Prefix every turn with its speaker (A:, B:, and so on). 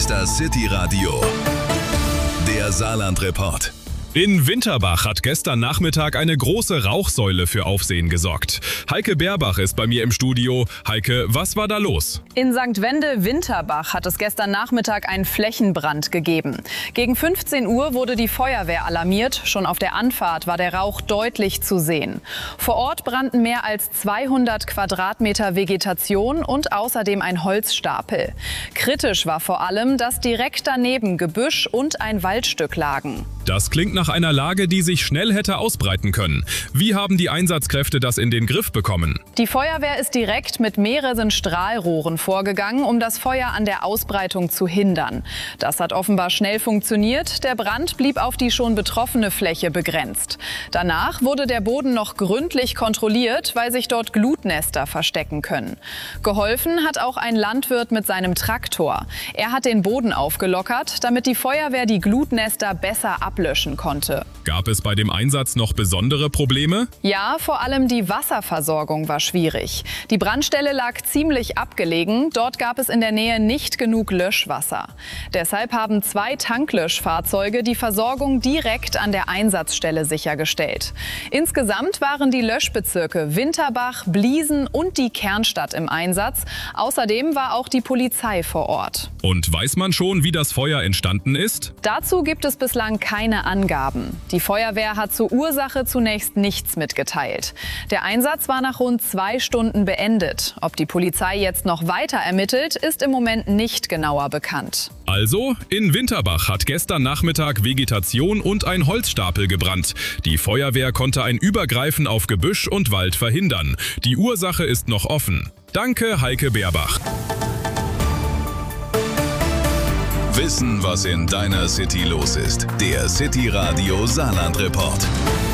A: ist das City Radio, der Saarland-Report.
B: In Winterbach hat gestern Nachmittag eine große Rauchsäule für Aufsehen gesorgt. Heike Berbach ist bei mir im Studio. Heike, was war da los?
C: In St. Wende-Winterbach hat es gestern Nachmittag einen Flächenbrand gegeben. Gegen 15 Uhr wurde die Feuerwehr alarmiert. Schon auf der Anfahrt war der Rauch deutlich zu sehen. Vor Ort brannten mehr als 200 Quadratmeter Vegetation und außerdem ein Holzstapel. Kritisch war vor allem, dass direkt daneben Gebüsch und ein Waldstück lagen.
B: Das klingt nach einer Lage, die sich schnell hätte ausbreiten können. Wie haben die Einsatzkräfte das in den Griff bekommen?
C: Die Feuerwehr ist direkt mit mehreren Strahlrohren vorgegangen, um das Feuer an der Ausbreitung zu hindern. Das hat offenbar schnell funktioniert. Der Brand blieb auf die schon betroffene Fläche begrenzt. Danach wurde der Boden noch gründlich kontrolliert, weil sich dort Glutnester verstecken können. Geholfen hat auch ein Landwirt mit seinem Traktor. Er hat den Boden aufgelockert, damit die Feuerwehr die Glutnester besser ablöschen konnte.
B: Gab es bei dem Einsatz noch besondere Probleme?
C: Ja, vor allem die Wasserversorgung war schwierig. Die Brandstelle lag ziemlich abgelegen. Dort gab es in der Nähe nicht genug Löschwasser. Deshalb haben 2 Tanklöschfahrzeuge die Versorgung direkt an der Einsatzstelle sichergestellt. Insgesamt waren die Löschbezirke Winterbach, Bliesen und die Kernstadt im Einsatz. Außerdem war auch die Polizei vor Ort.
B: Und weiß man schon, wie das Feuer entstanden ist?
C: Dazu gibt es bislang keine Angaben. Die Feuerwehr hat zur Ursache zunächst nichts mitgeteilt. Der Einsatz war nach rund 2 Stunden beendet. Ob die Polizei jetzt noch weiter ermittelt, ist im Moment nicht genauer bekannt.
B: Also, in Winterbach hat gestern Nachmittag Vegetation und ein Holzstapel gebrannt. Die Feuerwehr konnte ein Übergreifen auf Gebüsch und Wald verhindern. Die Ursache ist noch offen. Danke, Heike Berbach.
A: Wissen, was in deiner City los ist. Der City Radio Saarland-Report.